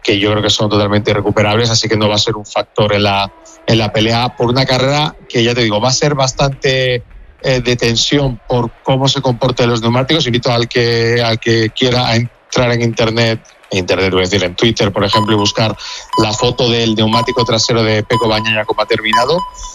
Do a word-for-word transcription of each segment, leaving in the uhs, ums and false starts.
que yo creo que son totalmente irrecuperables, así que no va a ser un factor en la, en la pelea por una carrera que, ya te digo, va a ser bastante eh, de tensión por cómo se comporten los neumáticos. Invito al que, al que quiera entrar en internet, en internet voy a decir, en Twitter, por ejemplo, y buscar la foto del neumático trasero de Pecco Bagnaia como ha terminado.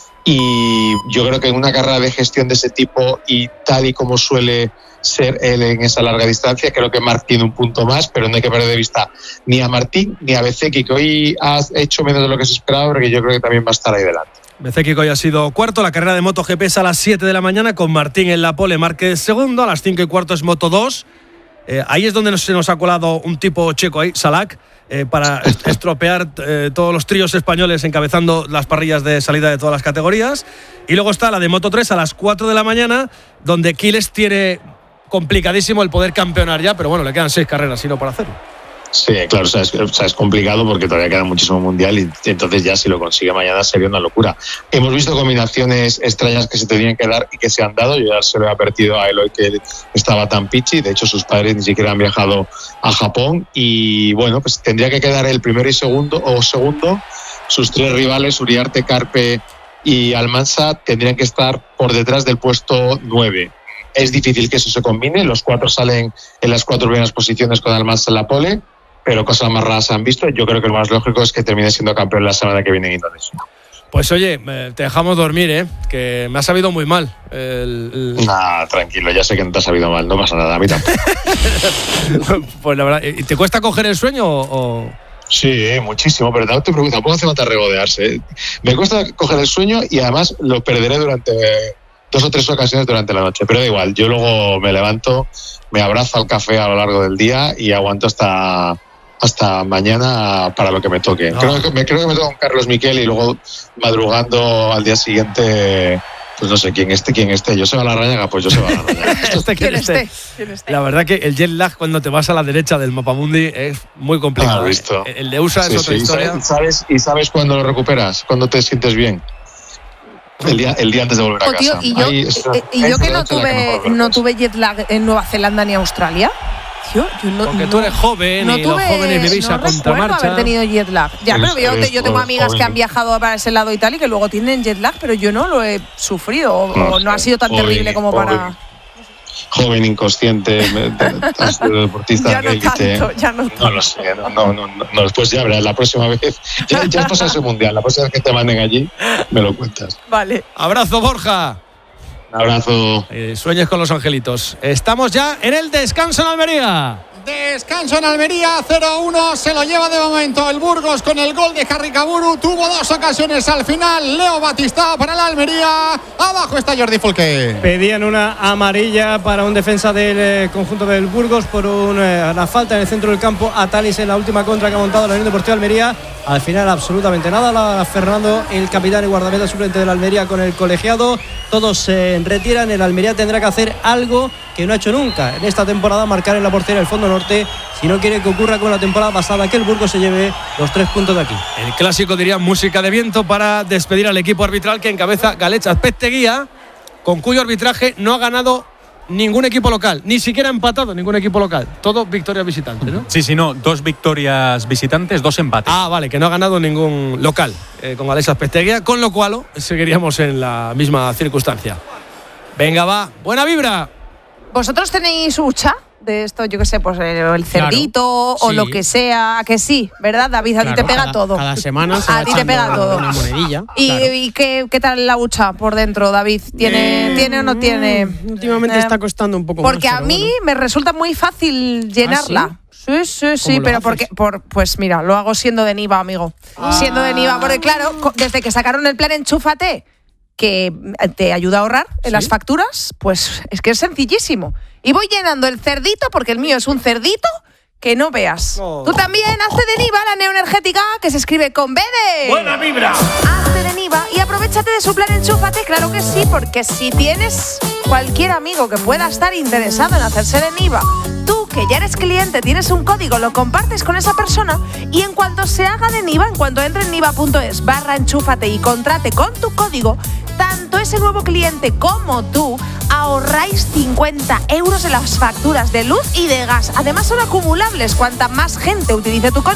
Y yo creo que en una carrera de gestión de ese tipo y tal y como suele ser él en esa larga distancia, creo que Marc tiene un punto más, pero no hay que perder de vista ni a Martín ni a Bezzecchi, que hoy ha hecho menos de lo que se esperaba, porque yo creo que también va a estar ahí delante. Bezzecchi, que hoy ha sido cuarto. La carrera de MotoGP es a las siete de la mañana con Martín en la pole, Márquez segundo. A las cinco y cuarto es Moto dos. Eh, ahí es donde nos, se nos ha colado un tipo checo ahí, Salak, eh, para estropear eh, todos los tríos españoles encabezando las parrillas de salida de todas las categorías. Y luego está la de Moto tres a las cuatro de la mañana, donde Quiles tiene complicadísimo el poder campeonar ya, pero bueno, le quedan seis carreras sino para hacerlo. Sí, claro, o sea, es, o sea, es complicado porque todavía queda muchísimo mundial y entonces ya si lo consigue mañana sería una locura. Hemos visto combinaciones extrañas que se tenían que dar y que se han dado. Yo ya se lo he advertido a Eloy que estaba tan pichi, de hecho sus padres ni siquiera han viajado a Japón y bueno, pues tendría que quedar el primero y segundo o segundo. Sus tres rivales, Uriarte, Carpe y Almansa, tendrían que estar por detrás del puesto nueve. Es difícil que eso se combine, los cuatro salen en las cuatro primeras posiciones con Almansa en la pole, pero cosas más raras se han visto. Yo creo que lo más lógico es que termine siendo campeón la semana que viene en Indonesia. Pues oye, te dejamos dormir, ¿eh? Que me ha sabido muy mal. El, el... Nah, tranquilo, ya sé que no te ha sabido mal, no pasa nada, a mí tampoco. Pues la verdad, ¿te cuesta coger el sueño o...? Sí, muchísimo, pero no te preocupes, tampoco hace falta regodearse. Me cuesta coger el sueño y además lo perderé durante dos o tres ocasiones durante la noche, pero da igual, yo luego me levanto, me abrazo al café a lo largo del día y aguanto hasta... hasta mañana para lo que me toque. No. Creo que me creo que me toca con Carlos Miquel y luego madrugando al día siguiente, pues no sé quién esté, quién esté. Yo se va a la Rañaga, pues yo se va a la Rañaga. este, ¿Quién esté? ¿Quién esté? La verdad que el jet lag cuando te vas a la derecha del mapamundi es muy complicado. Ah, visto. ¿eh? El de U S A sí, es otra sí, historia. ¿Sabes, ¿Y sabes cuándo lo recuperas? ¿Cuándo te sientes bien? El día, el día antes de volver a oh, tío, casa. Y yo, Ahí, eh, y yo que no tuve, que no tuve jet lag en Nueva Zelanda ni Australia. Yo, yo no, Porque no, tú eres joven no y tuve, los jóvenes vivís no a contramarcha. No haber tenido jet lag. Ya, pero yo, yo tengo amigas joven. que han viajado para ese lado y tal y que luego tienen jet lag, pero yo no lo he sufrido o no, no ha sido tan joven, terrible como joven. para... Joven, inconsciente, deportista ya no élite. Tanto, ya no, no lo sé, no, no, no, no, después ya verás, la próxima vez, ya, ya has pasado ese mundial, la próxima vez que te manden allí, me lo cuentas. Vale. Abrazo, Borja. Un abrazo. Eh, sueños con los angelitos. Estamos ya en el descanso en Almería. Descanso en Almería, cero a uno, se lo lleva de momento el Burgos con el gol de Harry Kaburu. Tuvo dos ocasiones al final, Leo Batista para la Almería. Abajo está Jordi Fulque. Pedían una amarilla para un defensa del eh, conjunto del Burgos por una, una falta en el centro del campo a Talis en la última contra que ha montado la Unión Deportiva Almería. Al final absolutamente nada. La, Fernando, el capitán y guardameta suplente de la Almería con el colegiado. Todos se retiran. El Almería tendrá que hacer algo que no ha hecho nunca en esta temporada, marcar en la portería del Fondo Norte, si no quiere que ocurra con la temporada pasada, que el Burgos se lleve los tres puntos de aquí. El clásico, diría, música de viento para despedir al equipo arbitral que encabeza Galech Azpeitia, con cuyo arbitraje no ha ganado ningún equipo local, ni siquiera ha empatado ningún equipo local. Todo victorias visitantes, ¿no? Sí, sí, no. Dos victorias visitantes, dos empates. Ah, vale, que no ha ganado ningún local eh, con Galech Azpeitia, con lo cual seguiríamos en la misma circunstancia. Venga, va. Buena vibra. ¿Vosotros tenéis hucha de esto, yo qué sé, pues el cerdito, claro, o sí, lo que sea, que sí, ¿verdad, David? A claro, ti te pega cada, todo. Cada semana se a va ti te pega todo. Una monedilla. ¿Y, claro. y qué, qué tal la hucha por dentro, David? ¿Tiene, eh, ¿tiene o no tiene? Últimamente eh, está costando un poco porque más. Porque a mí bueno. me resulta muy fácil llenarla. ¿Ah, sí? Sí, sí, sí, pero porque, por, pues mira, lo hago siendo de Niva, amigo. Ah. Siendo de Niva, porque claro, desde que sacaron el plan Enchúfate, que te ayuda a ahorrar en ¿sí? las facturas, pues es que es sencillísimo. Y voy llenando el cerdito, porque el mío es un cerdito que no veas. Oh. Tú también, hazte de Niva, la neoenergética, que se escribe con B de... ¡Buena vibra! Hazte de Niva y aprovechate de su plan Enchúfate, claro que sí, porque si tienes cualquier amigo que pueda estar interesado en hacerse de Niva, tú que ya eres cliente, tienes un código, lo compartes con esa persona y en cuanto se haga de Niva, en cuanto entre en niva.es barra enchúfate y contrate con tu código, tanto ese nuevo cliente como tú ahorráis cincuenta euros en las facturas de luz y de gas. Además son acumulables, cuanta más gente utilice tu código,